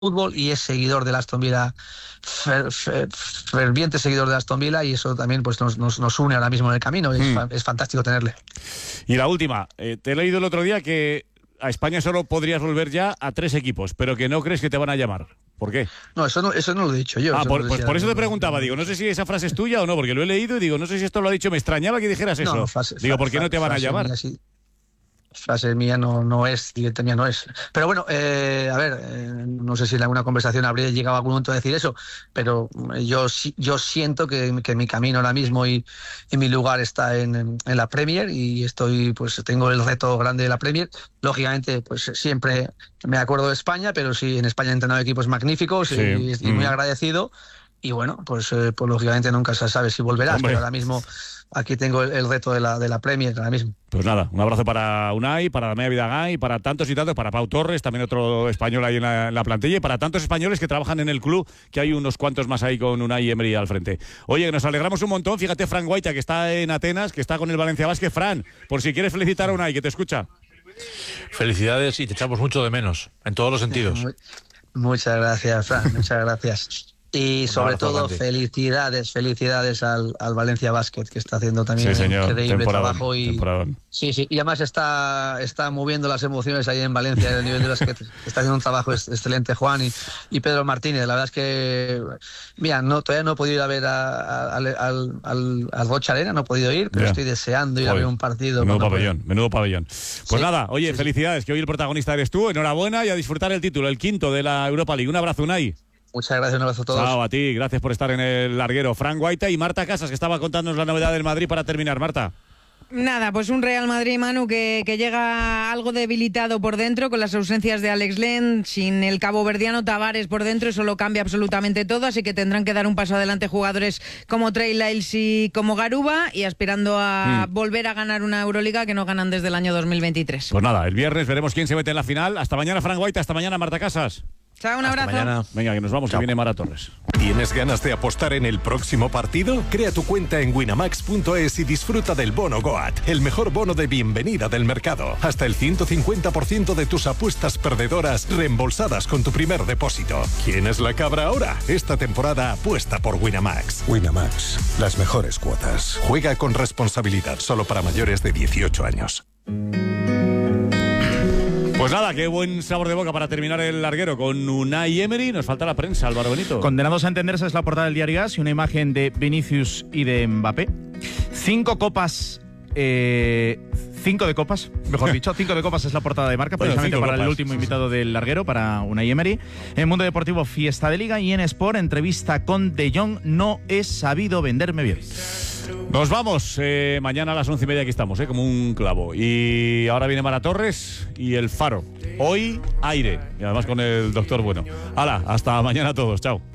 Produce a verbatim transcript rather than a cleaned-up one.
fútbol y es seguidor del Aston Villa, fer, fer, ferviente seguidor del Aston Villa, y eso también pues nos, nos, nos une ahora mismo en el camino. Es, mm. es fantástico tenerle. Y la última, eh, te he leído el otro día que a España solo podrías volver ya a tres equipos, pero que no crees que te van a llamar. ¿Por qué? No, eso no, eso no lo he dicho yo. Ah, por, no pues por eso te preguntaba, digo, no sé si esa frase es tuya o no, porque lo he leído y digo, no sé si esto lo ha dicho, me extrañaba que dijeras eso. No, frase, digo, ¿por qué no te van a llamar? Frase mía no, no es, directa mía no es. Pero bueno, eh, a ver, eh, no sé si en alguna conversación habría llegado a algún momento a decir eso, pero yo yo siento que, que mi camino ahora mismo y, y mi lugar está en, en la Premier, y estoy, pues tengo el reto grande de la Premier. Lógicamente, pues siempre me acuerdo de España, pero sí, en España he entrenado equipos magníficos, sí. y, y muy mm. agradecido. Y bueno, pues, eh, pues lógicamente nunca se sabe si volverás, Hombre. pero ahora mismo aquí tengo el, el reto de la, de la Premier ahora mismo. Pues nada, un abrazo para Unai, para Damià Vidagay, para tantos y tantos, para Pau Torres, también otro español ahí en la, en la plantilla, y para tantos españoles que trabajan en el club, que hay unos cuantos más ahí con Unai y Emery al frente. Oye, que nos alegramos un montón, fíjate Fran Guaita, que está en Atenas, que está con el Valencia Basket. Fran, por si quieres felicitar a Unai, que te escucha. Felicidades, y te echamos mucho de menos, en todos los sentidos. Muy, muchas gracias, Fran, muchas gracias. Y sobre todo, grande. felicidades, felicidades al, al Valencia Basket, que está haciendo también sí, señor. un increíble temporadón, trabajo. Y, temporadón. sí, sí, y además está, está moviendo las emociones ahí en Valencia, en el nivel de basket. Está haciendo un trabajo excelente Juan y, y Pedro Martínez. La verdad es que, mira, no, todavía no he podido ir a ver a, a, al, al, al, al Rocha Arena, no he podido ir, pero yeah. estoy deseando ir Joder. a ver un partido. Menudo pabellón, pueda. menudo pabellón. Pues sí, nada, oye, sí, felicidades, sí. que hoy el protagonista eres tú. Enhorabuena y a disfrutar el título, el quinto de la Europa League. Un abrazo, Unai. Muchas gracias, un abrazo a todos. Chao, a ti, gracias por estar en el larguero. Fran Guaita y Marta Casas, que estaba contándonos la novedad del Madrid para terminar. Marta. Nada, pues un Real Madrid, Manu, que, que llega algo debilitado por dentro con las ausencias de Alex Len, sin el caboverdiano Tavares por dentro, eso lo cambia absolutamente todo, así que tendrán que dar un paso adelante jugadores como Trey Lyles y como Garuba, y aspirando a mm. volver a ganar una Euroliga que no ganan desde el año dos mil veintitrés. Pues nada, el viernes veremos quién se mete en la final. Hasta mañana, Fran Guaita, hasta mañana, Marta Casas. Chao, un abrazo. Hasta mañana. Venga, que nos vamos, Chao. que viene Mara Torres. ¿Tienes ganas de apostar en el próximo partido? Crea tu cuenta en winamax punto es y disfruta del bono Goat, el mejor bono de bienvenida del mercado. Hasta el ciento cincuenta por ciento de tus apuestas perdedoras reembolsadas con tu primer depósito. ¿Quién es la cabra ahora? Esta temporada apuesta por Winamax. Winamax, las mejores cuotas. Juega con responsabilidad, solo para mayores de dieciocho años. Pues nada, qué buen sabor de boca para terminar el larguero con Unai y Emery. Nos falta la prensa, Álvaro Benito. Condenados a entenderse es la portada del diario AS y una imagen de Vinicius y de Mbappé. Cinco copas... Eh, cinco de copas, mejor dicho, cinco de copas es la portada de Marca, bueno, precisamente para copas. El último invitado del larguero, para Unai Emery. En Mundo Deportivo, fiesta de Liga, y en Sport, entrevista con De Jong, no he sabido venderme bien. Nos vamos, eh, mañana a las once y media aquí estamos, eh, como un clavo. Y ahora viene Mara Torres y El Faro. Hoy, aire, y además con el doctor Bueno. Hala, hasta mañana a todos, chao.